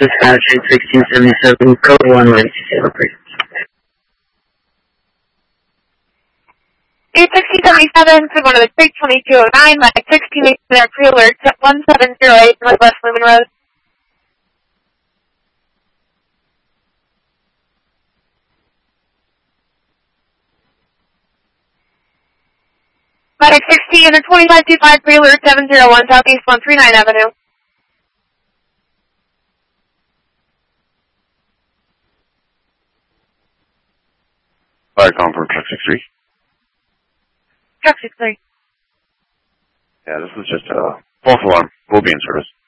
Dispatch 1677, code 1, emergency operations. 81677, to go to the 62209, by 16 there, pre-alert, 1708, Northwest Lumen Road. Medic 16 under 2525, pre-alert, 701, Southeast 139 Avenue. Fire confirm, truck 63. Truck 63. Yeah, this is just a false alarm. We'll be in service.